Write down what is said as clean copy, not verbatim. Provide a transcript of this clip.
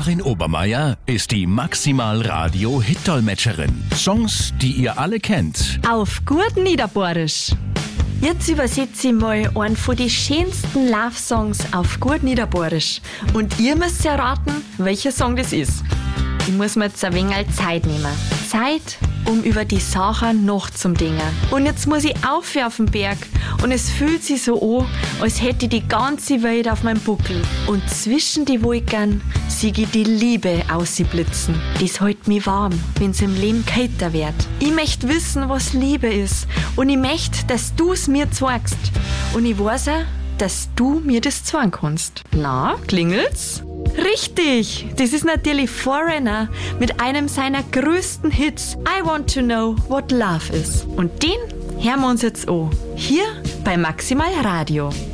Karin Obermeier ist die Maximal Radio Hit-Dolmetscherin. Songs, die ihr alle kennt. Auf gut Niederbohrisch. Jetzt übersetze ich mal einen von den schönsten Love-Songs auf gut Niederbohrisch. Und ihr müsst erraten, welcher Song das ist. Ich muss mir jetzt ein wenig Zeit nehmen. Zeit, um über die Sache nachzudenken. Und jetzt muss ich auf den Berg. Und es fühlt sich so an, als hätte ich die ganze Welt auf meinem Buckel. Und zwischen die Wolken sehe ich die Liebe ausblitzen. Das hält mich warm, wenn's im Leben kälter wird. Ich möchte wissen, was Liebe ist. Und ich möchte, dass du's mir zeigst. Und ich weiß auch, dass du mir das zeigen kannst. Na, klingelt's? Richtig, das ist natürlich Foreigner mit einem seiner größten Hits, I Want to Know What Love Is. Und den hören wir uns jetzt an, hier bei Maximal Radio.